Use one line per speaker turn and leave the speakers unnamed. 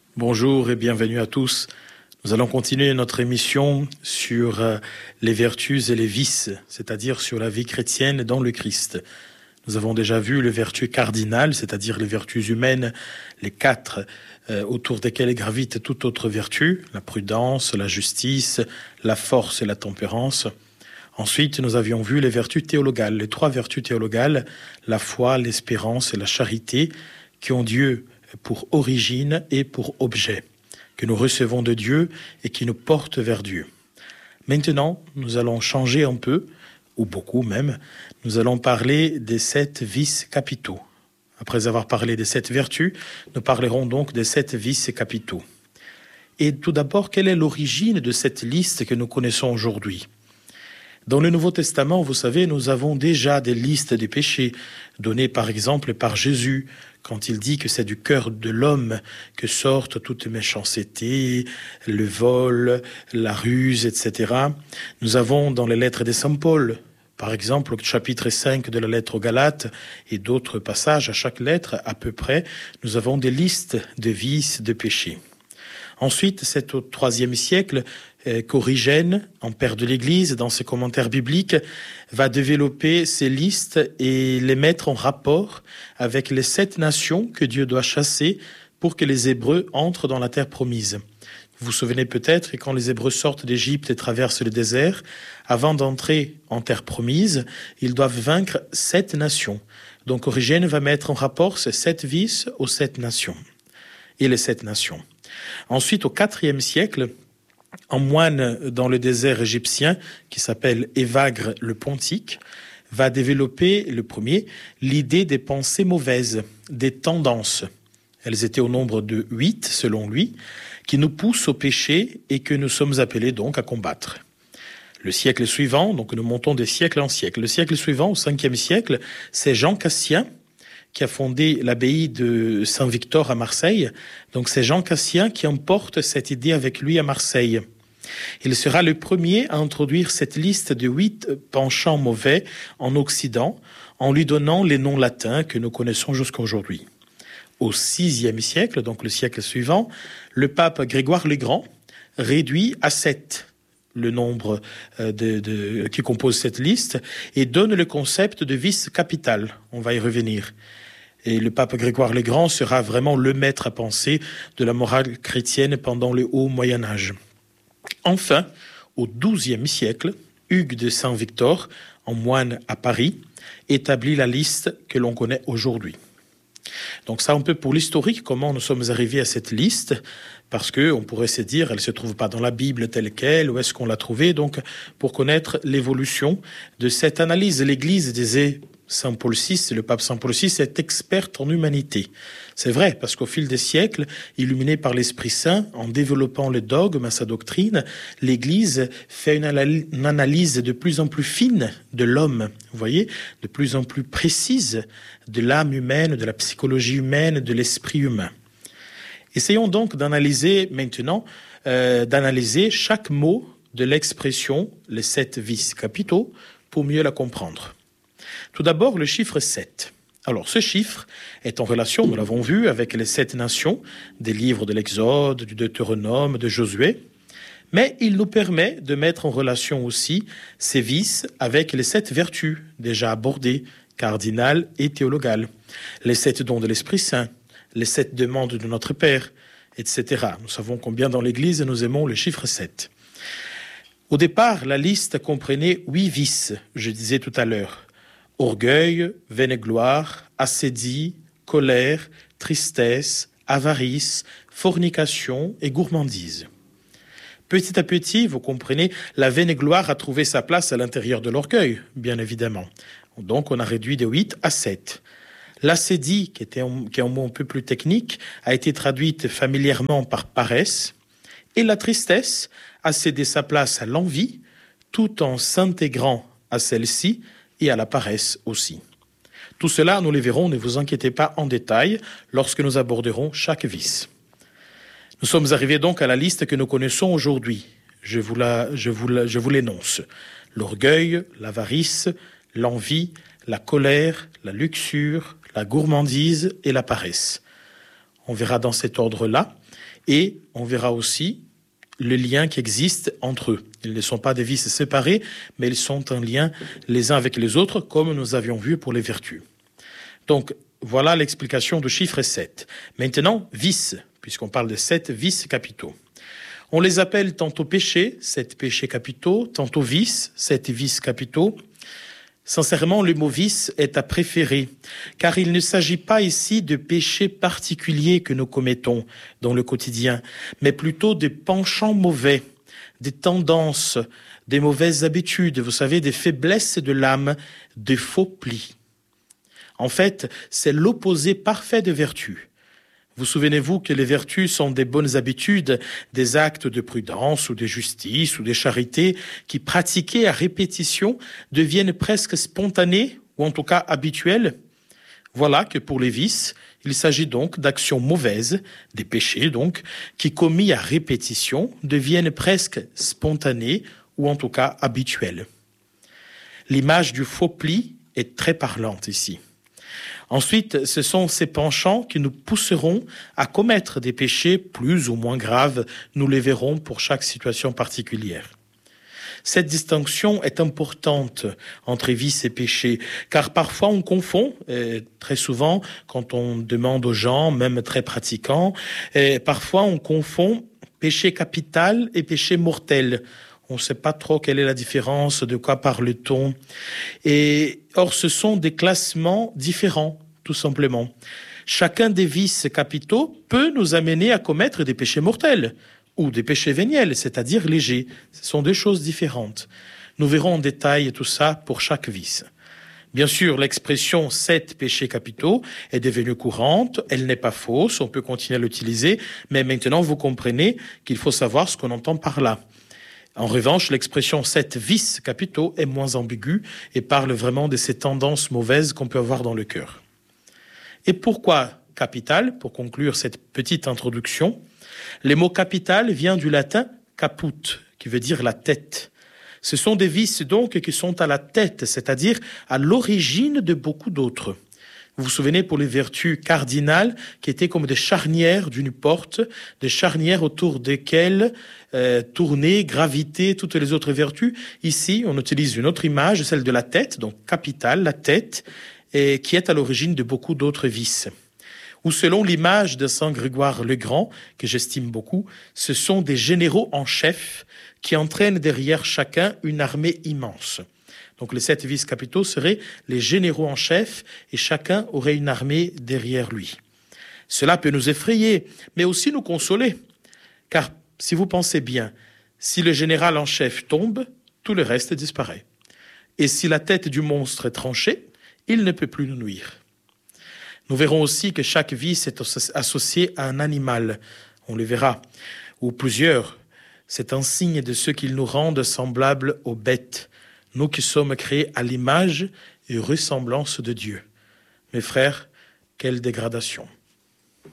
Bonjour et bienvenue à tous. Nous allons continuer notre émission sur les vertus et les vices, c'est-à-dire sur la vie chrétienne dans le Christ. Nous avons déjà vu les vertus cardinales, c'est-à-dire les vertus humaines, les quatre autour desquelles gravite toute autre vertu, la prudence, la justice, la force et la tempérance. Ensuite, nous avions vu les vertus théologales, les trois vertus théologales, la foi, l'espérance et la charité, qui ont Dieu pour origine et pour objet, que nous recevons de Dieu et qui nous portent vers Dieu. Maintenant, nous allons changer un peu, ou beaucoup même, nous allons parler des 7 vices capitaux. Après avoir parlé des 7 vertus, nous parlerons donc des 7 vices capitaux. Et tout d'abord, quelle est l'origine de cette liste que nous connaissons aujourd'hui ? Dans le Nouveau Testament, vous savez, nous avons déjà des listes des péchés données par exemple par Jésus, quand il dit que c'est du cœur de l'homme que sortent toute méchanceté, le vol, la ruse, etc. Nous avons dans les lettres de Saint Paul, par exemple au chapitre 5 de la lettre aux Galates et d'autres passages à chaque lettre à peu près, nous avons des listes de vices, de péchés. Ensuite, c'est au IIIe siècle qu'Origène, en père de l'Église, dans ses commentaires bibliques, va développer ces listes et les mettre en rapport avec les 7 nations que Dieu doit chasser pour que les Hébreux entrent dans la terre promise. Vous vous souvenez peut-être que quand les Hébreux sortent d'Égypte et traversent le désert, avant d'entrer en terre promise, ils doivent vaincre 7 nations. Donc Origène va mettre en rapport ces 7 vices aux 7 nations et les 7 nations. Ensuite, au IVe siècle, un moine dans le désert égyptien qui s'appelle Évagre le Pontique va développer, le premier, l'idée des pensées mauvaises, des tendances. Elles étaient au nombre de 8, selon lui, qui nous poussent au péché et que nous sommes appelés donc à combattre. Le siècle suivant, donc nous montons de siècle en siècle. Le siècle suivant, au 5e siècle, c'est Jean Cassien qui a fondé l'abbaye de Saint-Victor à Marseille. Donc c'est Jean Cassien qui emporte cette idée avec lui à Marseille. Il sera le premier à introduire cette liste de 8 penchants mauvais en Occident, en lui donnant les noms latins que nous connaissons jusqu'à aujourd'hui. Au 6e siècle, donc le siècle suivant, le pape Grégoire le Grand réduit à 7 le nombre qui compose cette liste et donne le concept de vice capital. On va y revenir. Et le pape Grégoire le Grand sera vraiment le maître à penser de la morale chrétienne pendant le haut Moyen-Âge. Enfin, au XIIe siècle, Hugues de Saint-Victor, en moine à Paris, établit la liste que l'on connaît aujourd'hui. Donc ça un peu pour l'historique, comment nous sommes arrivés à cette liste, parce qu'on pourrait se dire, elle ne se trouve pas dans la Bible telle qu'elle, où est-ce qu'on l'a trouvée, donc pour connaître l'évolution de cette analyse. L'Église disait, Saint Paul VI, le pape Saint Paul VI est expert en humanité. C'est vrai, parce qu'au fil des siècles, illuminé par l'Esprit Saint, en développant le dogme à sa doctrine, l'Église fait une analyse de plus en plus fine de l'homme, vous voyez, de plus en plus précise de l'âme humaine, de la psychologie humaine, de l'esprit humain. Essayons donc d'analyser maintenant, chaque mot de l'expression, les 7 vices capitaux, pour mieux la comprendre. Tout d'abord, le chiffre 7. Alors, ce chiffre est en relation, nous l'avons vu, avec les 7 nations des livres de l'Exode, du Deutéronome, de Josué, mais il nous permet de mettre en relation aussi ces vices avec les 7 vertus déjà abordées, cardinales et théologales, les 7 dons de l'Esprit Saint, les 7 demandes de notre Père, etc. Nous savons combien dans l'Église nous aimons le chiffre 7. Au départ, la liste comprenait 8 vices, je disais tout à l'heure. Orgueil, vaine-gloire, assédie, colère, tristesse, avarice, fornication et gourmandise. Petit à petit, vous comprenez, la vaine-gloire a trouvé sa place à l'intérieur de l'orgueil, bien évidemment. Donc on a réduit de 8 à 7. L'assédie, qui est un mot un peu plus technique, a été traduite familièrement par paresse, et la tristesse a cédé sa place à l'envie, tout en s'intégrant à celle-ci et à la paresse aussi. Tout cela, nous le verrons, ne vous inquiétez pas, en détail, lorsque nous aborderons chaque vice. Nous sommes arrivés donc à la liste que nous connaissons aujourd'hui. Je vous l'énonce. L'orgueil, l'avarice, l'envie, la colère, la luxure, la gourmandise et la paresse. On verra dans cet ordre-là. Et on verra aussi le lien qui existe entre eux. Ils ne sont pas des vices séparés, mais ils sont en lien les uns avec les autres, comme nous avions vu pour les vertus. Donc, voilà l'explication du chiffre 7. Maintenant, vices, puisqu'on parle de 7 vices capitaux. On les appelle tantôt péchés, 7 péchés capitaux, tantôt vices, 7 vices capitaux. Sincèrement, le mot vice est à préférer, car il ne s'agit pas ici de péchés particuliers que nous commettons dans le quotidien, mais plutôt de penchants mauvais, des tendances, des mauvaises habitudes, vous savez, des faiblesses de l'âme, des faux plis. En fait, c'est l'opposé parfait de vertu. Vous souvenez-vous que les vertus sont des bonnes habitudes, des actes de prudence ou de justice ou de charité qui, pratiqués à répétition, deviennent presque spontanés ou en tout cas habituels. Voilà que pour les vices, il s'agit donc d'actions mauvaises, des péchés donc, qui commis à répétition deviennent presque spontanés ou en tout cas habituels. L'image du faux pli est très parlante ici. Ensuite, ce sont ces penchants qui nous pousseront à commettre des péchés plus ou moins graves. Nous les verrons pour chaque situation particulière. Cette distinction est importante entre vice et péché, car parfois on confond, très souvent quand on demande aux gens, même très pratiquants, parfois on confond péché capital et péché mortel. On ne sait pas trop quelle est la différence, de quoi parle-t-on. Or, ce sont des classements différents, tout simplement. Chacun des vices capitaux peut nous amener à commettre des péchés mortels ou des péchés véniels, c'est-à-dire légers. Ce sont deux choses différentes. Nous verrons en détail tout ça pour chaque vice. Bien sûr, l'expression 7 péchés capitaux est devenue courante, elle n'est pas fausse, on peut continuer à l'utiliser, mais maintenant vous comprenez qu'il faut savoir ce qu'on entend par là. En revanche, l'expression 7 vices capitaux est moins ambiguë et parle vraiment de ces tendances mauvaises qu'on peut avoir dans le cœur. Et pourquoi capital? Pour conclure cette petite introduction, le mot capital vient du latin caput, qui veut dire la tête. Ce sont des vices donc qui sont à la tête, c'est-à-dire à l'origine de beaucoup d'autres. Vous vous souvenez pour les vertus cardinales qui étaient comme des charnières d'une porte, des charnières autour desquelles tournaient, gravitaient toutes les autres vertus. Ici, on utilise une autre image, celle de la tête, donc capitale, la tête, et qui est à l'origine de beaucoup d'autres vices. Ou selon l'image de Saint Grégoire le Grand, que j'estime beaucoup, ce sont des généraux en chef qui entraînent derrière chacun une armée immense. Donc les 7 vices capitaux seraient les généraux en chef et chacun aurait une armée derrière lui. Cela peut nous effrayer, mais aussi nous consoler. Car si vous pensez bien, si le général en chef tombe, tout le reste disparaît. Et si la tête du monstre est tranchée, il ne peut plus nous nuire. Nous verrons aussi que chaque vice est associé à un animal, on le verra, ou plusieurs. C'est un signe de ce qu'ils nous rendent semblables aux bêtes, nous qui sommes créés à l'image et ressemblance de Dieu. Mes frères, quelle dégradation!